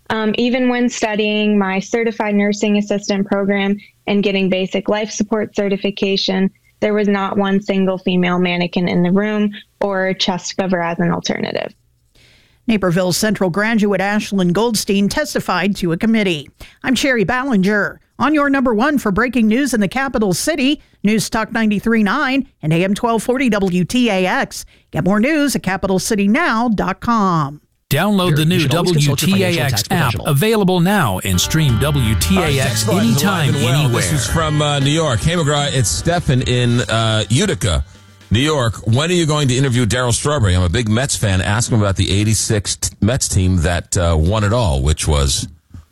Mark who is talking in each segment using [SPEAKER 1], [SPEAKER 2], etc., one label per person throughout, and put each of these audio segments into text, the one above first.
[SPEAKER 1] Even when studying my certified nursing assistant program and getting basic life support certification, there was not one single female mannequin in the room or chest cover as an alternative.
[SPEAKER 2] Naperville Central graduate Ashlyn Goldstein testified to a committee. I'm Sherry Ballinger. On your number one for breaking news in the capital city, News Talk 93.9 and AM 1240 WTAX. Get more news at capitalcitynow.com.
[SPEAKER 3] Download the new WTAX app, available now, and stream WTAX anytime, anywhere.
[SPEAKER 4] This is from New York. Hey, McGraw, it's Stefan in Utica, New York. When are you going to interview Darryl Strawberry? I'm a big Mets fan. Ask him about the 86 Mets team that won it all, which was,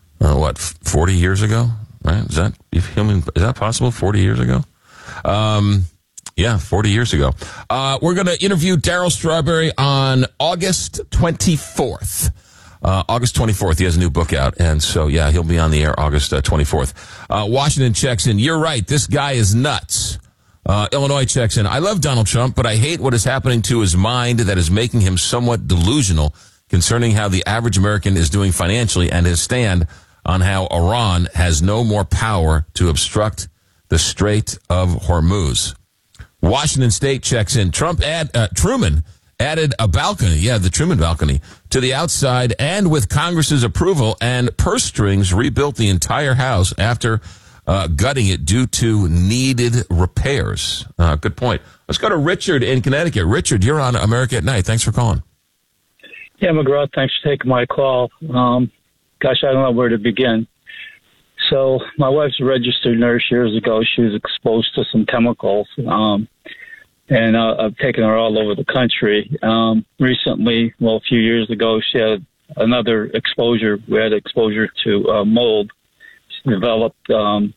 [SPEAKER 4] 40 years ago? Right? Is that possible? 40 years ago? Yeah, 40 years ago. We're going to interview Darryl Strawberry on August 24th. August 24th, he has a new book out. And so, yeah, he'll be on the air August 24th. Washington checks in. You're right. This guy is nuts. Illinois checks in. I love Donald Trump, but I hate what is happening to his mind that is making him somewhat delusional concerning how the average American is doing financially and his stand on how Iran has no more power to obstruct the Strait of Hormuz. Washington State checks in. Truman added a balcony, the Truman balcony, to the outside, and with Congress's approval and purse strings rebuilt the entire house after gutting it due to needed repairs. Good point. Let's go to Richard in Connecticut. Richard, you're on America at Night. Thanks for calling.
[SPEAKER 5] Yeah, McGraw, thanks for taking my call. Gosh, I don't know where to begin. So my wife's a registered nurse years ago. She was exposed to some chemicals, and I've taken her all over the country. Recently, a few years ago, she had another exposure. We had exposure to mold. She developed a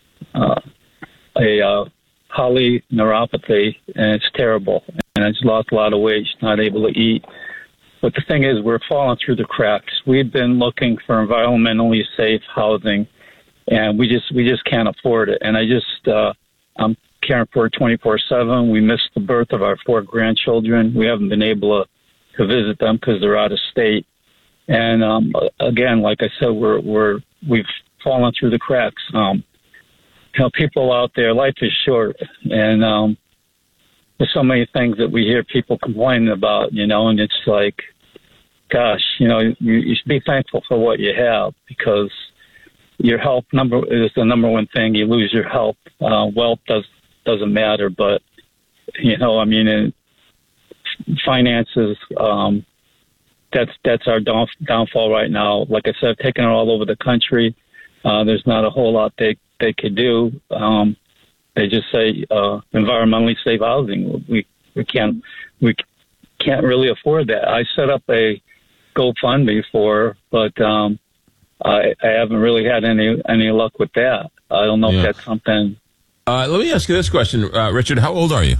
[SPEAKER 5] polyneuropathy, and it's terrible. And she's lost a lot of weight. She's not able to eat. But the thing is, we're falling through the cracks. We've been looking for environmentally safe housing, and we just can't afford it. And I'm caring for her 24/7. We missed the birth of our 4 grandchildren. We haven't been able to visit them because they're out of state. And again, like I said, we've fallen through the cracks. People out there, life is short, and there's so many things that we hear people complaining about, and it's like, gosh, you should be thankful for what you have, because your health is the number one thing. You lose your health, wealth doesn't matter, but in finances, that's our downfall right now. Like I said, I've taken it all over the country. There's not a whole lot they could do. They just say environmentally safe housing. We can't really afford that. I set up a GoFundMe for, but I haven't really had any luck with that. I don't know if that's something.
[SPEAKER 4] Let me ask you this question, Richard. How old are you?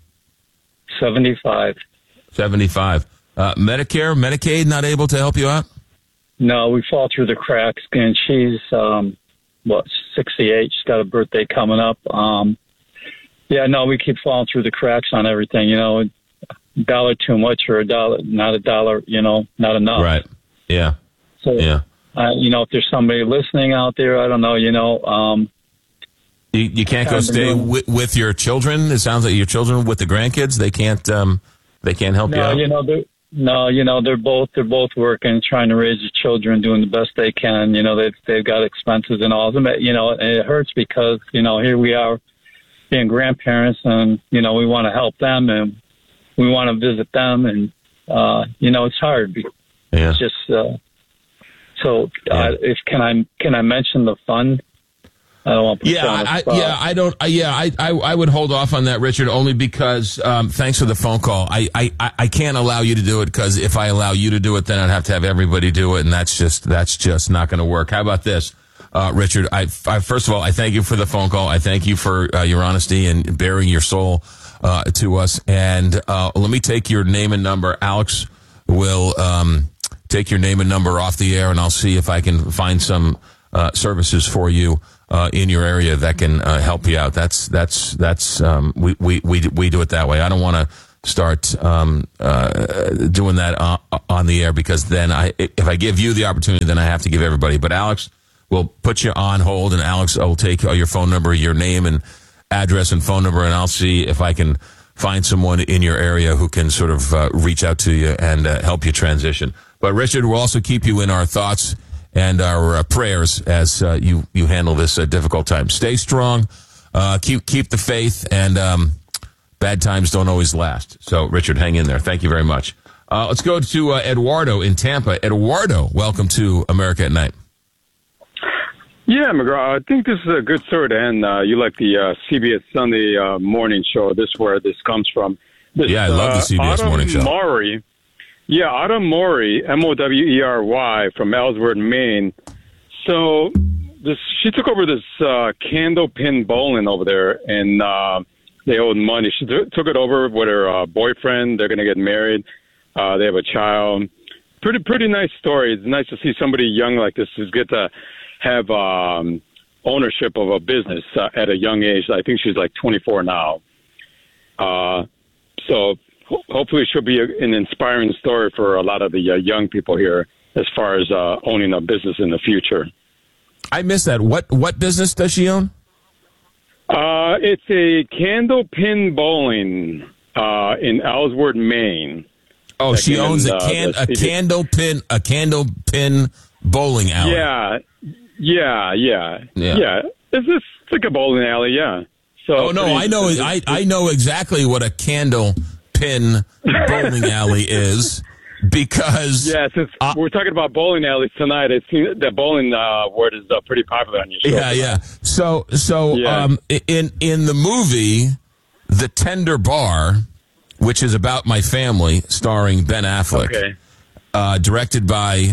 [SPEAKER 5] 75.
[SPEAKER 4] 75. Medicare, Medicaid, not able to help you out?
[SPEAKER 5] No, we fall through the cracks, and she's 68. She's got a birthday coming up. We keep falling through the cracks on everything. $1 too much or $1, not $1, not enough.
[SPEAKER 4] Right. Yeah.
[SPEAKER 5] So, if there's somebody listening out there, I don't know,
[SPEAKER 4] You can't go stay with your children? It sounds like your children with the grandkids, they can't help you out? They're both working, trying to raise the children, doing the best they can. They've got expenses and all of them. And it hurts because, here we are being grandparents, and, we want to help them, and we want to visit them, and, it's hard. Yeah.
[SPEAKER 5] It's just, can I mention the fund? I don't want to I would hold off on that, Richard, only because thanks for the phone call. I can't allow you to do it, because if I allow you to do it, then I'd have to have everybody do it, and that's just not going to work. How about this, Richard? I first of all, I thank you for the phone call. I thank you for your honesty and bearing your soul to us. And let me take your name and number. Alex will take your name and number off the air, and I'll see if I can find some services for you in your area that can help you out. We do it that way. I don't want to
[SPEAKER 4] start doing that on the air, because then if I give you the opportunity, then I have to give everybody. But Alex will put you on hold, and Alex will take your phone number, your name and address and phone number, and I'll see if I can find someone in your area who can sort of reach out to you and help you transition. But Richard, we'll also keep you in our thoughts and our prayers as you handle this difficult time. Stay strong, keep the faith, and bad times don't always last. So, Richard, hang in there. Thank you very much. Let's go to Eduardo in Tampa. Eduardo, welcome to America at Night.
[SPEAKER 6] Yeah, McGraw, I think this is a good story to end. You like the CBS Sunday morning show. This is where this comes from.
[SPEAKER 4] I love the CBS morning show.
[SPEAKER 6] Autumn Maury, Mowery, from Ellsworth, Maine. So she took over this Candlepin Bowling over there, and they owed money. She took it over with her boyfriend. They're going to get married. They have a child. Pretty nice story. It's nice to see somebody young like this who's get to have ownership of a business at a young age. I think she's like 24 now. So hopefully she'll be an inspiring story for a lot of the young people here as far as owning a business in the future.
[SPEAKER 4] I missed that. What business does she own?
[SPEAKER 6] It's a Candlepin Bowling in Ellsworth, Maine.
[SPEAKER 4] Oh, she owns a Candlepin bowling alley. Yeah. It's like a bowling alley, yeah. So I know exactly what a Candlepin bowling alley is, because
[SPEAKER 6] since we're talking about bowling alleys tonight, it seems the bowling word is pretty popular on your show.
[SPEAKER 4] Yeah. So in the movie The Tender Bar, which is about my family, starring Ben Affleck, directed by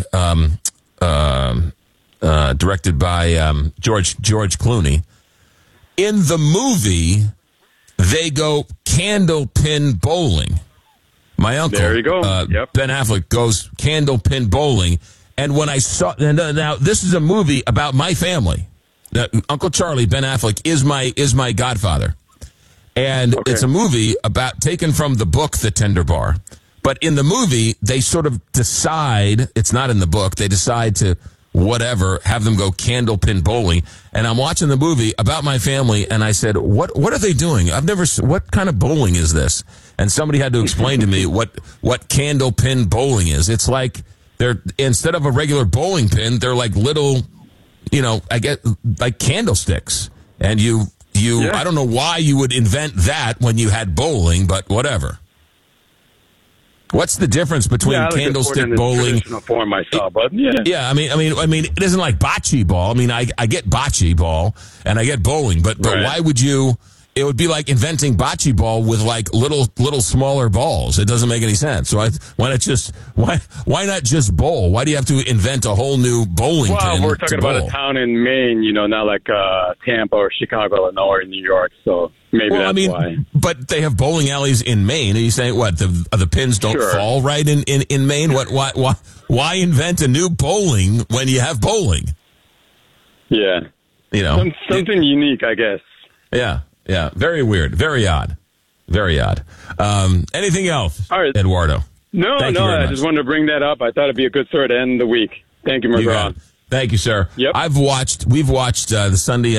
[SPEAKER 4] George Clooney. In the movie, they go Candlepin bowling. My uncle,
[SPEAKER 6] there you go.
[SPEAKER 4] Ben Affleck, goes Candlepin bowling. And when I saw, now this is a movie about my family. Uncle Charlie, Ben Affleck, is my godfather. And it's a movie taken from the book, The Tender Bar. But in the movie, they sort of decide, it's not in the book, they decide to have them go Candlepin bowling. And I'm watching the movie about my family, and I said, what are they doing? What kind of bowling is this? And somebody had to explain to me what Candlepin bowling is. It's like they're, instead of a regular bowling pin, they're like little, I get like candlesticks. And I don't know why you would invent that when you had bowling, but whatever. What's the difference between candlestick bowling?
[SPEAKER 6] Form I saw, but
[SPEAKER 4] I mean, it isn't like bocce ball. I mean, I get bocce ball and I get bowling, but why would you? It would be like inventing bocce ball with like little smaller balls. It doesn't make any sense. So why not just bowl? Why do you have to invent a whole new bowling pin?
[SPEAKER 6] We're talking about a town in Maine, not like Tampa or Chicago, Illinois, or New York. So maybe that's why. But
[SPEAKER 4] they have bowling alleys in Maine. Are you saying what? The pins don't fall right in Maine? Why invent a new bowling when you have bowling?
[SPEAKER 6] Yeah. Something unique, I guess.
[SPEAKER 4] Yeah. Yeah, very weird, very odd, very odd. Anything else,
[SPEAKER 6] all right,
[SPEAKER 4] Eduardo?
[SPEAKER 6] No, I just wanted to bring that up. I thought it'd be a good story to end the week. Thank you, McGraw.
[SPEAKER 4] Thank you, sir.
[SPEAKER 6] Yep.
[SPEAKER 4] We've watched the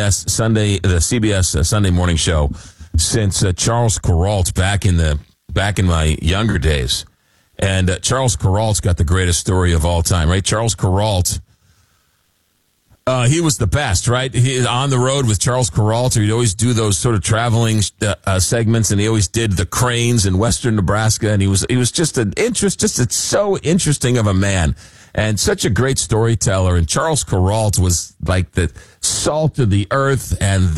[SPEAKER 4] CBS Sunday morning show since Charles Kuralt back in my younger days, and Charles Kuralt's got the greatest story of all time, right? Charles Kuralt. He was the best, right? He on the road with Charles Kuralt. He'd always do those sort of traveling segments, and he always did the cranes in western Nebraska. And he was just so interesting of a man, and such a great storyteller. And Charles Kuralt was like the salt of the earth, and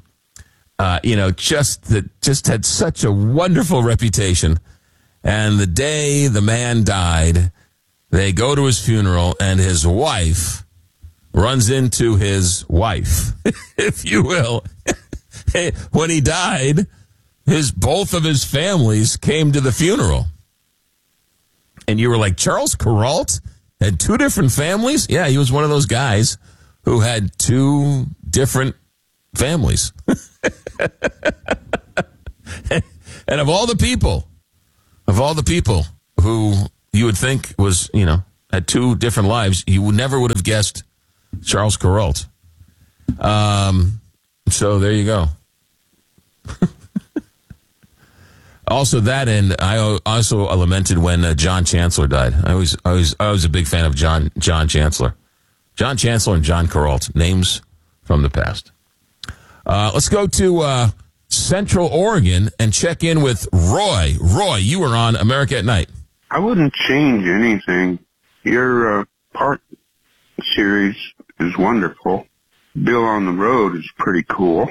[SPEAKER 4] just had such a wonderful reputation. And the day the man died, they go to his funeral, and his wife runs into his wife, if you will. When he died, both of his families came to the funeral. And you were like, Charles Kuralt had two different families? Yeah, he was one of those guys who had two different families. And of all the people Of all the people who you would think was, had two different lives, you never would have guessed Charles Kuralt. So there you go. Also, that, and I also lamented when John Chancellor died. I was a big fan of John Chancellor. John Chancellor and John Kuralt, names from the past. Let's go to Central Oregon and check in with Roy. Roy, you were on America at Night.
[SPEAKER 7] I wouldn't change anything. Your part series is wonderful. Bill on the Road is pretty cool.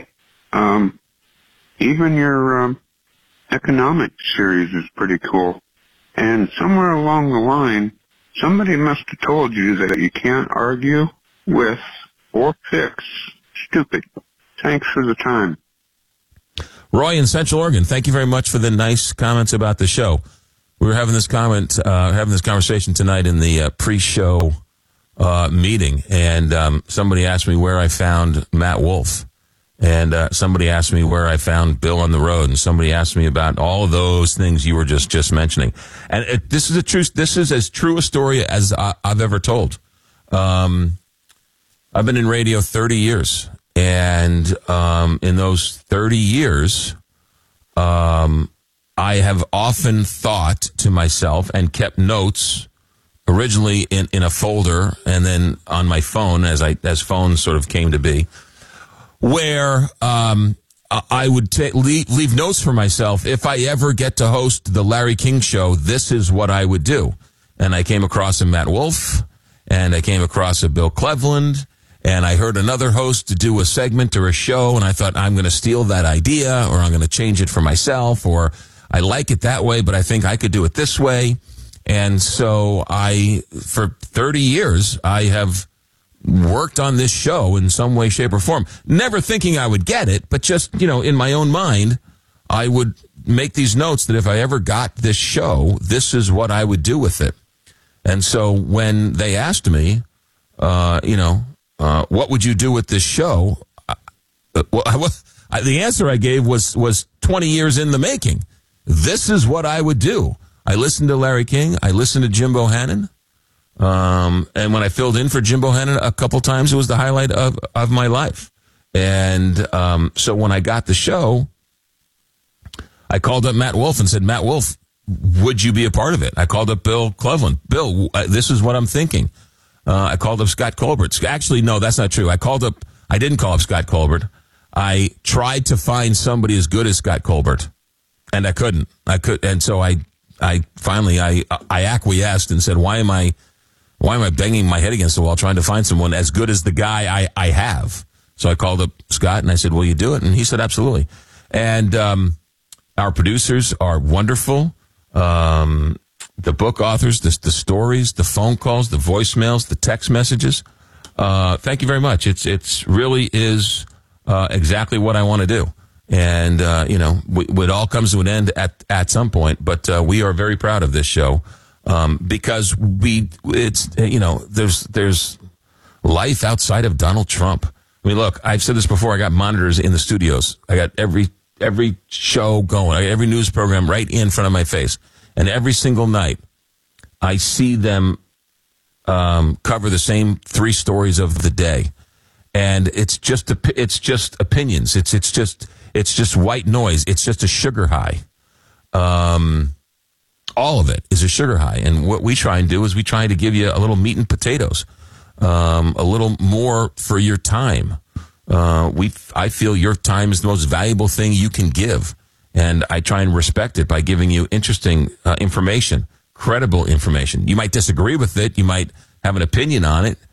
[SPEAKER 7] Even your economic series is pretty cool. And somewhere along the line, somebody must have told you that you can't argue with or fix stupid. Thanks for the time.
[SPEAKER 4] Roy in Central Oregon, thank you very much for the nice comments about the show. We were having this conversation tonight in the pre-show meeting, and somebody asked me where I found Matt Wolf, and somebody asked me where I found Bill on the Road, and somebody asked me about all of those things you were just mentioning. And this is as true a story as I've ever told. I've been in radio 30 years, and in those 30 years, I have often thought to myself and kept notes originally in a folder and then on my phone as phones sort of came to be, where I would leave notes for myself. If I ever get to host the Larry King Show, this is what I would do. And I came across a Matt Wolf, and I came across a Bill Cleveland, and I heard another host to do a segment or a show, and I thought, I'm going to steal that idea, or I'm going to change it for myself, or I like it that way, but I think I could do it this way. And so for 30 years, I have worked on this show in some way, shape, or form. Never thinking I would get it, but just, in my own mind, I would make these notes that if I ever got this show, this is what I would do with it. And so when they asked me, what would you do with this show? The answer I gave was 20 years in the making. This is what I would do. I listened to Larry King. I listened to Jim Bohannon. And when I filled in for Jim Bohannon a couple times, it was the highlight of my life. And so when I got the show, I called up Matt Wolf and said, Matt Wolf, would you be a part of it? I called up Bill Cleveland. Bill, this is what I'm thinking. I called up Scott Colbert. Actually, no, that's not true. I didn't call up Scott Colbert. I tried to find somebody as good as Scott Colbert, and I couldn't. And so I finally acquiesced and said, why am I banging my head against the wall trying to find someone as good as the guy I have? So I called up Scott and I said, will you do it? And he said, absolutely. And our producers are wonderful. The book authors, the stories, the phone calls, the voicemails, the text messages. Thank you very much. It's really is exactly what I want to do. And, it all comes to an end at some point, but we are very proud of this show because there's life outside of Donald Trump. I mean, look, I've said this before. I got monitors in the studios. I got every show going. I got every news program right in front of my face. And every single night, I see them cover the same 3 stories of the day. And it's just opinions. It's just white noise. It's just a sugar high. All of it is a sugar high. And what we try and do is we try to give you a little meat and potatoes, a little more for your time. I feel your time is the most valuable thing you can give. And I try and respect it by giving you interesting information, credible information. You might disagree with it. You might have an opinion on it.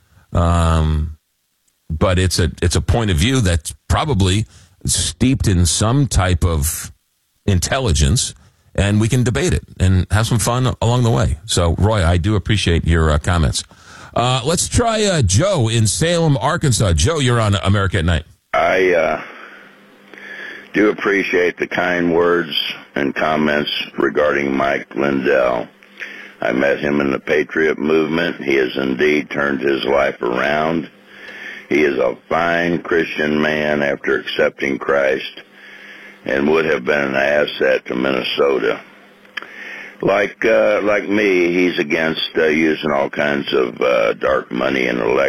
[SPEAKER 4] But it's a point of view that's probably steeped in some type of intelligence, and we can debate it and have some fun along the way. So, Roy, I do appreciate your comments. Let's try Joe in Salem, Arkansas. Joe, you're on America at Night.
[SPEAKER 8] I do appreciate the kind words and comments regarding Mike Lindell. I met him in the Patriot movement. He has indeed turned his life around. He is a fine Christian man after accepting Christ and would have been an asset to Minnesota. Like me, he's against using all kinds of dark money in election.